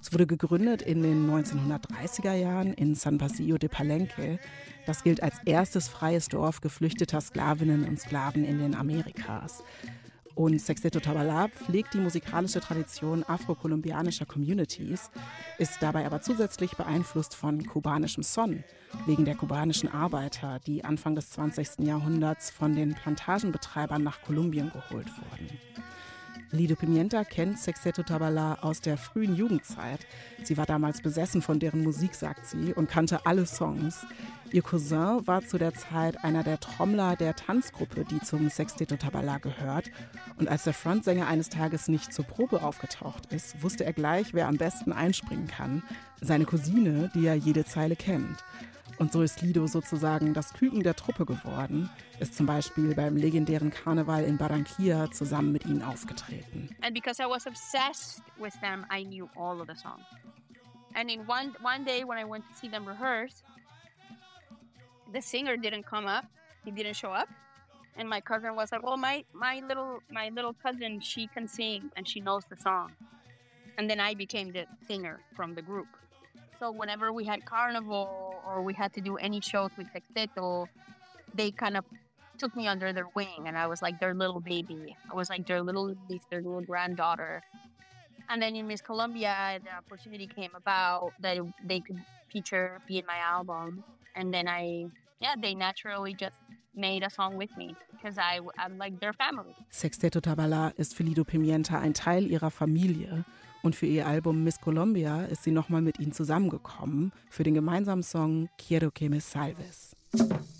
Es wurde gegründet in den 1930er Jahren in San Basilio de Palenque. Das gilt als erstes freies Dorf geflüchteter Sklavinnen und Sklaven in den Amerikas. Und Sexteto Tabalá pflegt die musikalische Tradition afro-kolumbianischer Communities, ist dabei aber zusätzlich beeinflusst von kubanischem Son, wegen der kubanischen Arbeiter, die Anfang des 20. Jahrhunderts von den Plantagenbetreibern nach Kolumbien geholt wurden. Lido Pimienta kennt Sexteto Tabalá aus der frühen Jugendzeit. Sie war damals besessen von deren Musik, sagt sie, und kannte alle Songs. Ihr Cousin war zu der Zeit einer der Trommler der Tanzgruppe, die zum Sexteto Tabalá gehört. Und als der Frontsänger eines Tages nicht zur Probe aufgetaucht ist, wusste er gleich, wer am besten einspringen kann. Seine Cousine, die ja jede Zeile kennt. Und so ist Lido sozusagen das Küken der Truppe geworden, ist zum Beispiel beim legendären Karneval in Barranquilla zusammen mit ihnen aufgetreten. And because I was obsessed with them, I knew all of the songs. And in one day when I went to see them rehearse, the singer didn't come up, he didn't show up. And my cousin was like, well, my little cousin, she can sing and she knows the song. And then I became the singer from the group. So whenever we had carnival or we had to do any shows with Sexteto, they kind of took me under their wing, and I was like their little baby. I was like their little niece, their little granddaughter. And then in Miss Colombia, the opportunity came about that they could be in my album. And then they naturally just made a song with me because I'm like their family. Sexteto Tabalá ist für Lido Pimienta ein Teil ihrer Familie. Und für ihr Album Miss Colombia ist sie nochmal mit ihnen zusammengekommen für den gemeinsamen Song Quiero que me salves.